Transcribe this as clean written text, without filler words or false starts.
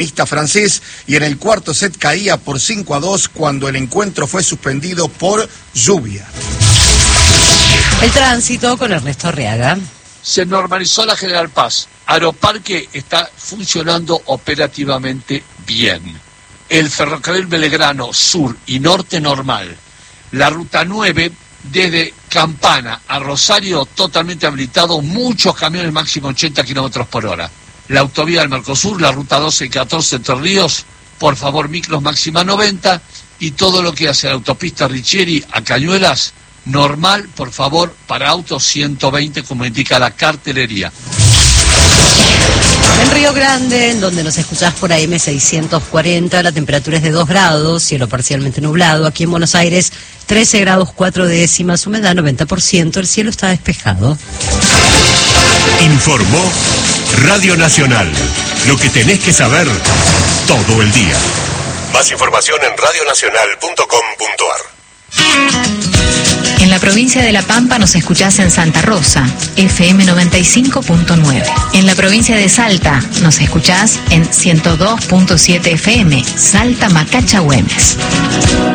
francés, y en el cuarto set caía por 5-2 cuando el encuentro fue suspendido por lluvia. El tránsito con Ernesto Arriaga. Se normalizó la General Paz. Aeroparque está funcionando operativamente bien. El ferrocarril Belgrano Sur y Norte normal. La ruta 9 desde Campana a Rosario totalmente habilitado, muchos camiones máximo 80 kilómetros por hora. La autovía del Mercosur, la ruta 12 y 14 Entre Ríos, por favor, micros máxima 90, y todo lo que hace la autopista Richieri a Cañuelas, normal, por favor, para autos 120, como indica la cartelería. En Río Grande, en donde nos escuchás por AM 640, la temperatura es de 2 grados, cielo parcialmente nublado. Aquí en Buenos Aires, 13 grados 4 décimas, humedad 90%, el cielo está despejado. Informó Radio Nacional. Lo que tenés que saber todo el día. Más información en radionacional.com.ar. En la provincia de La Pampa nos escuchás en Santa Rosa, FM 95.9. En la provincia de Salta nos escuchás en 102.7 FM, Salta Macacha Güemes.